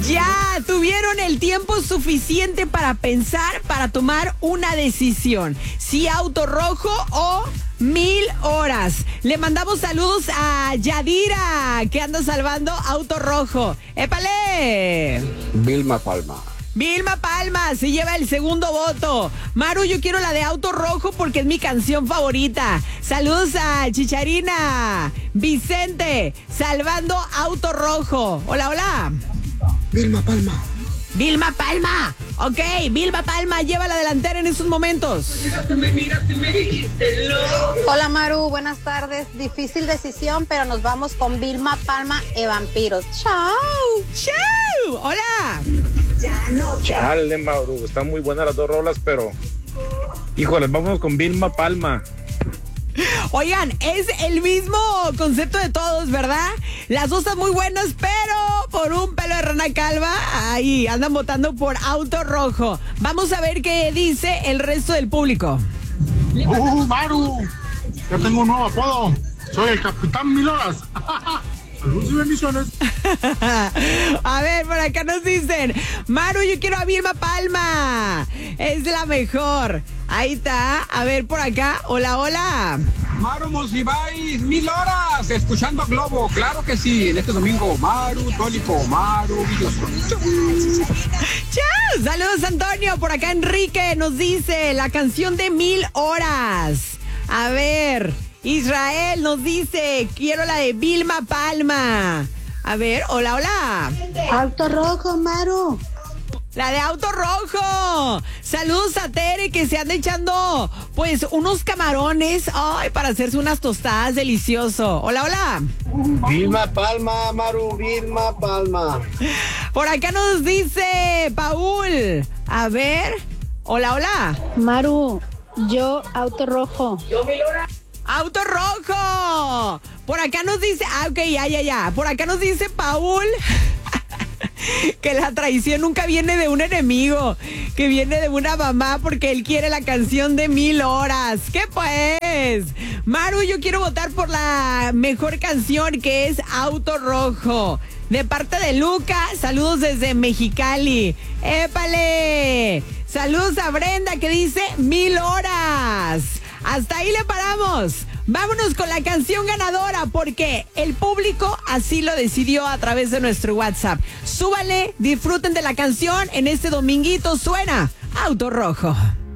Ya tuvieron el tiempo suficiente para pensar, para tomar una decisión. Si auto rojo o 1000 horas. Le mandamos saludos a Yadira, que anda salvando auto rojo. ¡Épale! Vilma Palma. Vilma Palma se lleva el segundo voto. Maru, yo quiero la de auto rojo porque es mi canción favorita. Saludos a Chicharina. Vicente, salvando auto rojo. Hola, hola. Vilma Palma. Vilma Palma. Ok, Vilma Palma lleva la delantera en estos momentos. Hola Maru, buenas tardes. Difícil decisión, pero nos vamos con Vilma Palma e Vampiros. ¡Chao! ¡Chao! ¡Hola! Chale, Mauro, están muy buenas las dos rolas, pero híjole, vamos con Vilma Palma. Oigan, es el mismo concepto de todos, ¿verdad? Las dos están muy buenas, pero por un pelo de rana calva, ahí andan votando por auto rojo. Vamos a ver qué dice el resto del público. Maru, ya tengo un nuevo apodo. Soy el Capitán 1000 horas. Saludos y bendiciones. A ver, por acá nos dicen, Maru, yo quiero a Vilma Palma. Es la mejor. Ahí está. A ver, por acá. Hola, hola. Maru Monsiváis, 1000 horas, escuchando Globo, claro que sí, en este domingo, Maru, Tólico, Maru, ¡Chao! Saludos, Antonio. Por acá Enrique nos dice la canción de 1000 horas. A ver, Israel nos dice, quiero la de Vilma Palma. A ver, hola, hola. Auto rojo, Maru. La de auto rojo. Saludos a Tere, que se anda echando pues unos camarones, ay, para hacerse unas tostadas delicioso. Hola, hola. Vilma Palma, Maru, Vilma Palma. Por acá nos dice Paul. A ver. Hola, hola. Maru, yo auto rojo. Auto rojo. Por acá nos dice, ok, ya. Por acá nos dice Paul que la traición nunca viene de un enemigo, que viene de una mamá, porque él quiere la canción de 1000 horas. ¿Qué pues? Maru, yo quiero votar por la mejor canción, que es Auto Rojo. De parte de Luca, saludos desde Mexicali. ¡Épale! Saludos a Brenda, que dice 1000 horas. Hasta ahí le paramos. Vámonos con la canción ganadora, porque el público así lo decidió a través de nuestro WhatsApp. Súbale, disfruten de la canción. En este dominguito suena Auto Rojo.